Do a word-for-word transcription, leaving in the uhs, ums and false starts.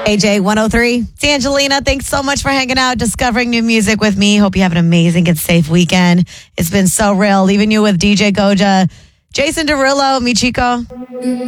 A J one oh three. It's Angelina. Thanks so much for hanging out, discovering new music with me. Hope you have an amazing and safe weekend. It's been so real leaving you with D J Goja, Jason Derulo, Mi Chico.